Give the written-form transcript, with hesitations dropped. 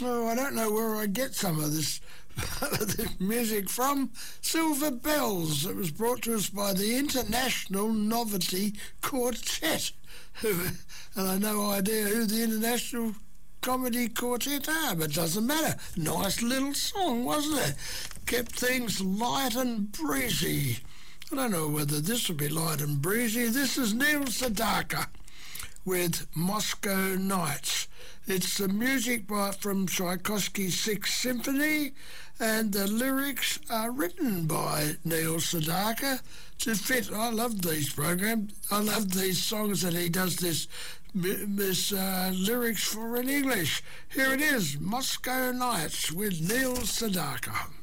Oh, I don't know where I get some of this, this music from. Silver Bells. It was brought to us by the International Novelty Quartet. And I no idea who the International Comedy Quartet are, but it doesn't matter. Nice little song, wasn't it? Kept things light and breezy. I don't know whether this will be light and breezy. This is Neil Sedaka with Moscow Nights. It's the music from Tchaikovsky's Sixth Symphony, and the lyrics are written by Neil Sedaka to fit. I love these programs. I love these songs that he does this lyrics for in English. Here it is, Moscow Nights with Neil Sedaka.